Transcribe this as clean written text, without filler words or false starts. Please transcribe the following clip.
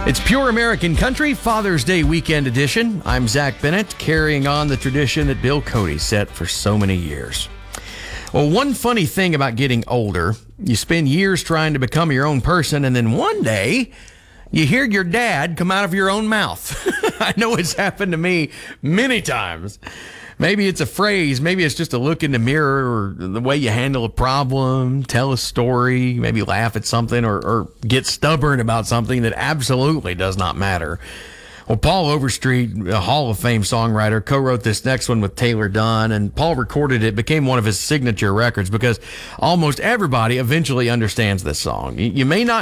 It's Pure American Country, Father's Day Weekend Edition. I'm Zach Bennett, carrying on the tradition that Bill Cody set for so many years. Well, one funny thing about getting older, you spend years trying to become your own person, and then one day, you hear your dad come out of your own mouth. I know it's happened to me many times. Maybe it's a phrase, maybe it's just a look in the mirror, or the way you handle a problem, tell a story, maybe laugh at something, or get stubborn about something that absolutely does not matter. Well, Paul Overstreet, a Hall of Fame songwriter, co-wrote this next one with Taylor Dunn, and Paul recorded it, became one of his signature records because almost everybody eventually understands this song. You may not